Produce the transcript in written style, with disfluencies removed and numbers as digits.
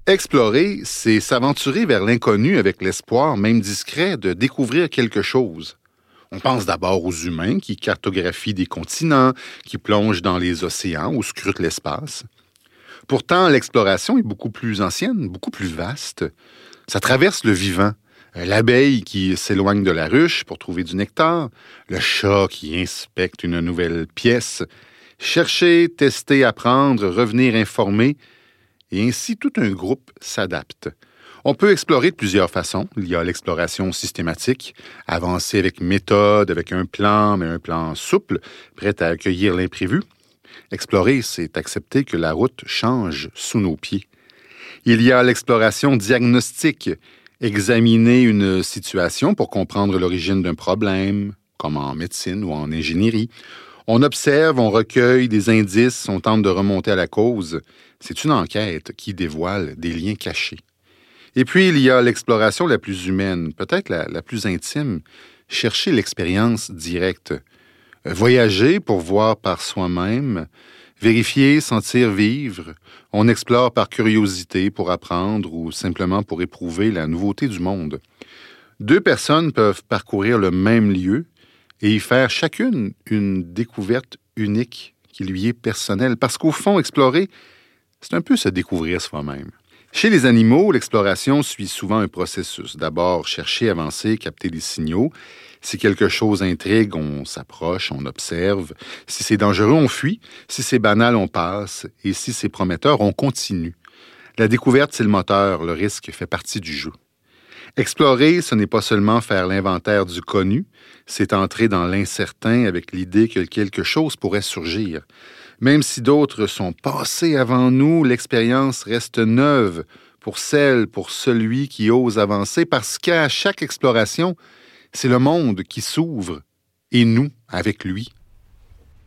Explorer, c'est s'aventurer vers l'inconnu avec l'espoir, même discret, de découvrir quelque chose. On pense d'abord aux humains qui cartographient des continents, qui plongent dans les océans ou scrutent l'espace. Pourtant, l'exploration est beaucoup plus ancienne, beaucoup plus vaste. Ça traverse le vivant. L'abeille qui s'éloigne de la ruche pour trouver du nectar, le chat qui inspecte une nouvelle pièce. Chercher, tester, apprendre, revenir informer, et ainsi tout un groupe s'adapte. On peut explorer de plusieurs façons. Il y a l'exploration systématique, avancer avec méthode, avec un plan, mais un plan souple, prêt à accueillir l'imprévu. Explorer, c'est accepter que la route change sous nos pieds. Il y a l'exploration diagnostique, examiner une situation pour comprendre l'origine d'un problème, comme en médecine ou en ingénierie. On observe, on recueille des indices, on tente de remonter à la cause. C'est une enquête qui dévoile des liens cachés. Et puis, il y a l'exploration la plus humaine, peut-être la plus intime, chercher l'expérience directe. Voyager pour voir par soi-même, vérifier, sentir, vivre. On explore par curiosité pour apprendre ou simplement pour éprouver la nouveauté du monde. Deux personnes peuvent parcourir le même lieu et y faire chacune une découverte unique qui lui est personnelle. Parce qu'au fond, explorer, c'est un peu se découvrir soi-même. Chez les animaux, l'exploration suit souvent un processus. D'abord, chercher, avancer, capter des signaux. Si quelque chose intrigue, on s'approche, on observe. Si c'est dangereux, on fuit. Si c'est banal, on passe. Et si c'est prometteur, on continue. La découverte, c'est le moteur. Le risque fait partie du jeu. Explorer, ce n'est pas seulement faire l'inventaire du connu, c'est entrer dans l'incertain avec l'idée que quelque chose pourrait surgir. Même si d'autres sont passés avant nous, l'expérience reste neuve pour celui qui ose avancer, parce qu'à chaque exploration, c'est le monde qui s'ouvre et nous avec lui.